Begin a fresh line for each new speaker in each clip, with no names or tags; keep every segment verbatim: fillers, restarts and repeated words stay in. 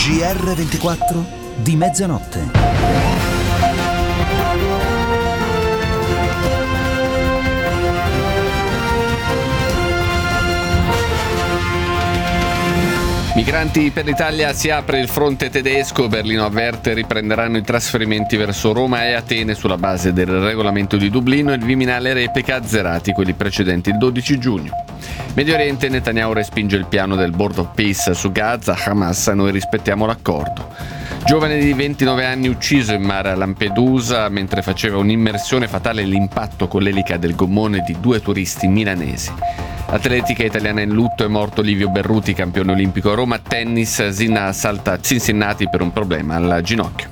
G R ventiquattro di mezzanotte.
Migranti per l'Italia, si apre il fronte tedesco, Berlino avverte riprenderanno i trasferimenti verso Roma e Atene sulla base del regolamento di Dublino e il Viminale replica azzerati quelli precedenti il dodici giugno. Medio Oriente, Netanyahu respinge il piano del Board of Peace su Gaza, Hamas, noi rispettiamo l'accordo. Giovane di ventinove anni ucciso in mare a Lampedusa mentre faceva un'immersione, fatale l'impatto con l'elica del gommone di due turisti milanesi. Atletica italiana in lutto, è morto Livio Berruti, campione olimpico a Roma. Tennis, Sinner salta Cincinnati per un problema al ginocchio.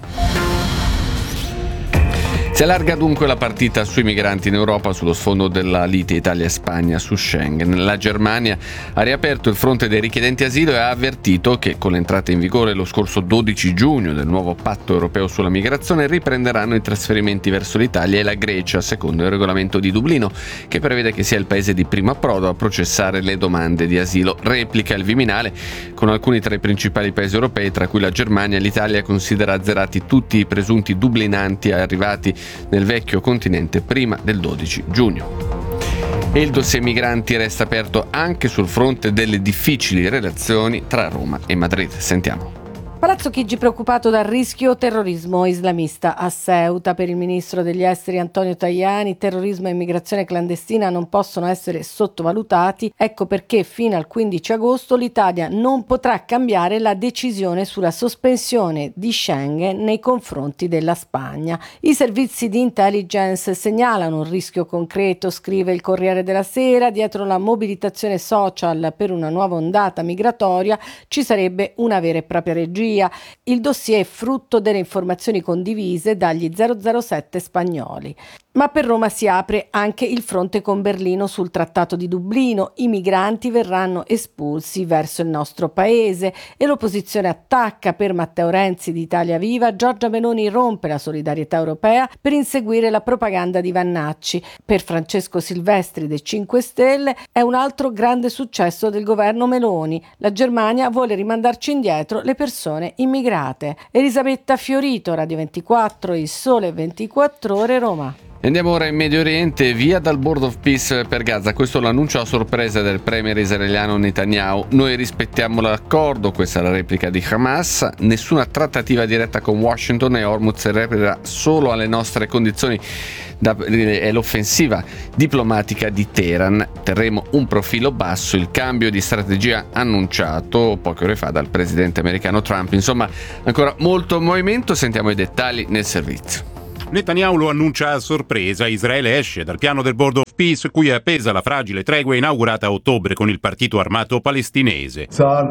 Si allarga dunque la partita sui migranti in Europa sullo sfondo della lite Italia-Spagna su Schengen. La Germania ha riaperto il fronte dei richiedenti asilo e ha avvertito che con l'entrata in vigore lo scorso dodici giugno del nuovo patto europeo sulla migrazione riprenderanno i trasferimenti verso l'Italia e la Grecia, secondo il regolamento di Dublino, che prevede che sia il paese di primo approdo a processare le domande di asilo. Replica il Viminale, con alcuni tra i principali paesi europei, tra cui la Germania. L'Italia considera azzerati tutti i presunti dublinanti arrivati nel vecchio continente prima del dodici giugno. E il dossier migranti resta aperto anche sul fronte delle difficili relazioni tra Roma e Madrid. Sentiamo.
Palazzo Chigi preoccupato dal rischio terrorismo islamista a Ceuta. Per il ministro degli esteri Antonio Tajani, terrorismo e immigrazione clandestina non possono essere sottovalutati. Ecco perché fino al quindici agosto l'Italia non potrà cambiare la decisione sulla sospensione di Schengen nei confronti della Spagna. I servizi di intelligence segnalano un rischio concreto, scrive il Corriere della Sera. Dietro la mobilitazione social per una nuova ondata migratoria ci sarebbe una vera e propria regia. Il dossier è frutto delle informazioni condivise dagli zero zero sette spagnoli. Ma per Roma si apre anche il fronte con Berlino sul Trattato di Dublino. I migranti verranno espulsi verso il nostro paese e l'opposizione attacca. Per Matteo Renzi di Italia Viva, Giorgia Meloni rompe la solidarietà europea per inseguire la propaganda di Vannacci. Per Francesco Silvestri dei cinque Stelle è un altro grande successo del governo Meloni. La Germania vuole rimandarci indietro le persone immigrate. Elisabetta Fiorito, Radio ventiquattro, Il Sole ventiquattro Ore, Roma.
Andiamo ora in Medio Oriente, via dal Board of Peace per Gaza. Questo è l'annuncio a sorpresa del premier israeliano Netanyahu. Noi rispettiamo l'accordo, questa è la replica di Hamas. Nessuna trattativa diretta con Washington e Hormuz replica solo alle nostre condizioni. È l'offensiva diplomatica di Teheran. Terremo un profilo basso, il cambio di strategia annunciato poche ore fa dal presidente americano Trump. Insomma, ancora molto movimento, sentiamo i dettagli nel servizio.
Netanyahu lo annuncia a sorpresa. Israele esce dal piano del Board of Peace, cui è appesa la fragile tregua inaugurata a ottobre con il partito armato palestinese.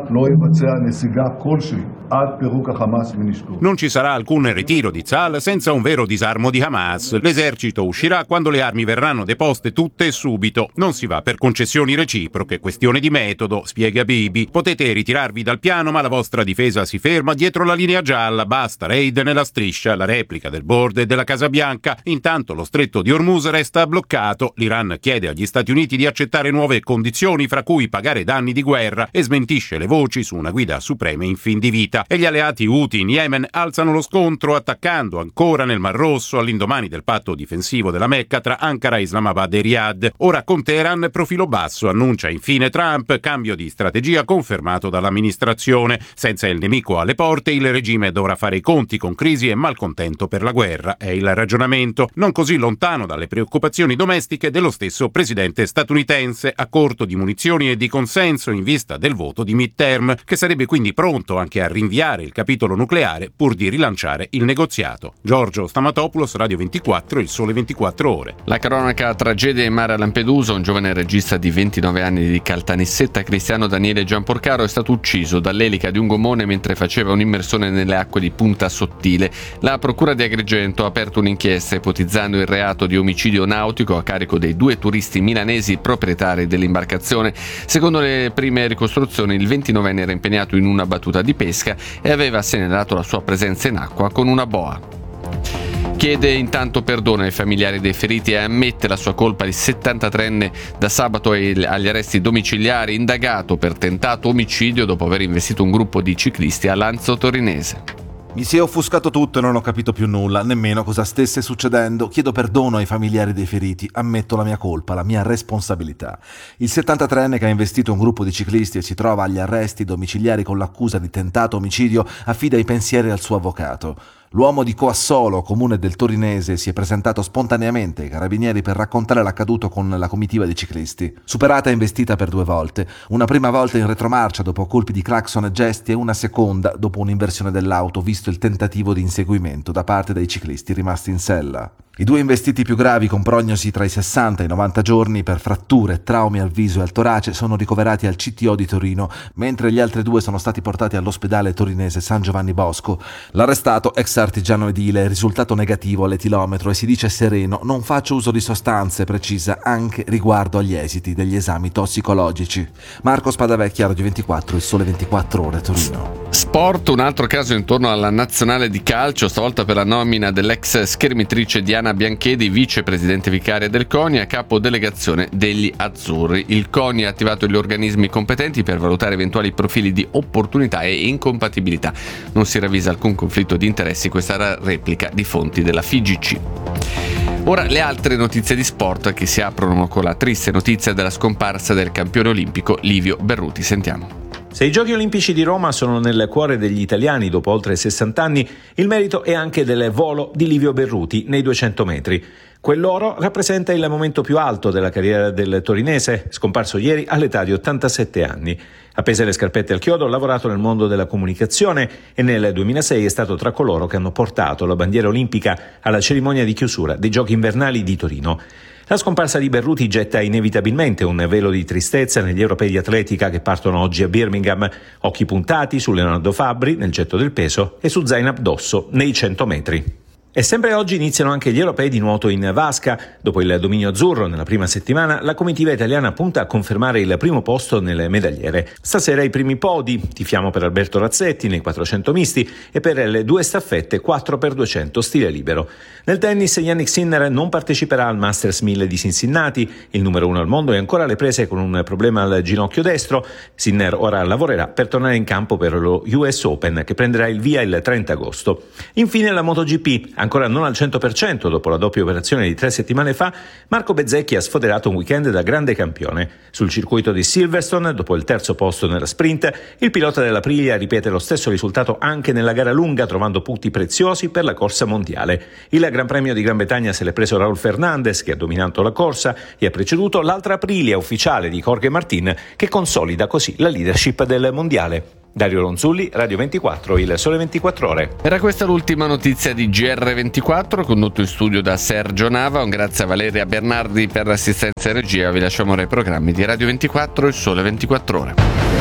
Non ci sarà alcun ritiro di Tzal senza un vero disarmo di Hamas. L'esercito uscirà quando le armi verranno deposte tutte e subito. Non si va per concessioni reciproche, questione di metodo, spiega Bibi. Potete ritirarvi dal piano, ma la vostra difesa si ferma dietro la linea gialla. Basta raid nella striscia, la replica del Board e della Casa Bianca. Intanto lo stretto di Hormuz resta bloccato. L'Iran chiede agli Stati Uniti di accettare nuove condizioni, fra cui pagare danni di guerra, e smentisce le voci su una guida suprema in fin di vita. E gli alleati Houthi in Yemen alzano lo scontro, attaccando ancora nel Mar Rosso all'indomani del patto difensivo della Mecca tra Ankara, Islamabad e Riyadh. Ora con Teheran profilo basso, annuncia infine Trump, cambio di strategia confermato dall'amministrazione. Senza il nemico alle porte, il regime dovrà fare i conti con crisi e malcontento per la guerra. È il ragionamento, non così lontano dalle preoccupazioni domestiche dello stesso presidente statunitense, a corto di munizioni e di consenso in vista del voto di midterm, che sarebbe quindi pronto anche a rinviare il capitolo nucleare pur di rilanciare il negoziato. Giorgio Stamatopoulos, Radio ventiquattro, Il Sole ventiquattro Ore.
La cronaca tragedia in mare a Lampedusa. Un giovane regista di ventinove anni di Caltanissetta, Cristiano Daniele Gianporcaro, è stato ucciso dall'elica di un gommone mentre faceva un'immersione nelle acque di Punta Sottile. La procura di Agrigento ha aperto un'inchiesta ipotizzando il reato di omicidio nautico a carico dei due turisti milanesi proprietari dell'imbarcazione. Secondo le prime ricostruzioni, il ventinovenne era impegnato in una battuta di pesca e aveva segnalato la sua presenza in acqua con una boa. Chiede intanto perdono ai familiari dei feriti e ammette la sua colpa. Il settantatreenne da sabato è agli arresti domiciliari, indagato per tentato omicidio dopo aver investito un gruppo di ciclisti a Lanzo Torinese.
Mi si è offuscato tutto e non ho capito più nulla, nemmeno cosa stesse succedendo. Chiedo perdono ai familiari dei feriti, ammetto la mia colpa, la mia responsabilità. Il settantatreenne che ha investito un gruppo di ciclisti e si trova agli arresti domiciliari con l'accusa di tentato omicidio affida i pensieri al suo avvocato. L'uomo di Coassolo, comune del Torinese, si è presentato spontaneamente ai carabinieri per raccontare l'accaduto con la comitiva di ciclisti. Superata e investita per due volte, una prima volta in retromarcia dopo colpi di clacson e gesti e una seconda dopo un'inversione dell'auto, visto il tentativo di inseguimento da parte dei ciclisti rimasti in sella. I due investiti più gravi, con prognosi tra i sessanta e i novanta giorni per fratture e traumi al viso e al torace, sono ricoverati al C T O di Torino, mentre gli altri due sono stati portati all'ospedale torinese San Giovanni Bosco. L'arrestato, ex artigiano edile, è risultato negativo all'etilometro e si dice sereno: non faccio uso di sostanze, precisa anche riguardo agli esiti degli esami tossicologici. Marco Spadavecchia, Radio ventiquattro, Il Sole ventiquattro Ore, Torino.
Sport, un altro caso intorno alla nazionale di calcio, stavolta per la nomina dell'ex schermitrice Diana Bianchedi, vicepresidente vicaria del CONI, a capo delegazione degli azzurri. Il CONI ha attivato gli organismi competenti per valutare eventuali profili di opportunità e incompatibilità. Non si ravvisa alcun conflitto di interessi, questa era replica di fonti della F I G C. Ora le altre notizie di sport, che si aprono con la triste notizia della scomparsa del campione olimpico Livio Berruti. Sentiamo.
Se i Giochi Olimpici di Roma sono nel cuore degli italiani dopo oltre sessanta anni, il merito è anche del volo di Livio Berruti nei duecento metri. Quell'oro rappresenta il momento più alto della carriera del torinese, scomparso ieri all'età di ottantasette anni. Appese le scarpette al chiodo, ha lavorato nel mondo della comunicazione e nel duemilasei è stato tra coloro che hanno portato la bandiera olimpica alla cerimonia di chiusura dei Giochi invernali di Torino. La scomparsa di Berruti getta inevitabilmente un velo di tristezza negli europei di atletica che partono oggi a Birmingham, occhi puntati su Leonardo Fabbri nel getto del peso e su Zainab Dosso nei cento metri. E sempre oggi iniziano anche gli europei di nuoto in vasca. Dopo il dominio azzurro nella prima settimana, la comitiva italiana punta a confermare il primo posto nelle medagliere. Stasera i primi podi, tifiamo per Alberto Razzetti nei quattrocento misti e per le due staffette quattro per duecento stile libero. Nel tennis Jannik Sinner non parteciperà al Masters mille di Cincinnati, il numero uno al mondo è ancora alle prese con un problema al ginocchio destro. Sinner ora lavorerà per tornare in campo per lo U S Open che prenderà il via il trenta agosto. Infine la MotoGP. Ancora non al cento per cento dopo la doppia operazione di tre settimane fa, Marco Bezzecchi ha sfoderato un weekend da grande campione. Sul circuito di Silverstone, dopo il terzo posto nella sprint, il pilota dell'Aprilia ripete lo stesso risultato anche nella gara lunga, trovando punti preziosi per la corsa mondiale. Il Gran Premio di Gran Bretagna se l'è preso Raúl Fernández, che ha dominato la corsa e ha preceduto l'altra Aprilia ufficiale di Jorge Martin, che consolida così la leadership del mondiale. Dario Ronzulli, Radio ventiquattro, Il Sole ventiquattro Ore.
Era questa l'ultima notizia di G R ventiquattro, condotto in studio da Sergio Nava. Un grazie a Valeria Bernardi per l'assistenza e regia. Vi lasciamo ora i programmi di Radio ventiquattro, Il Sole ventiquattro Ore.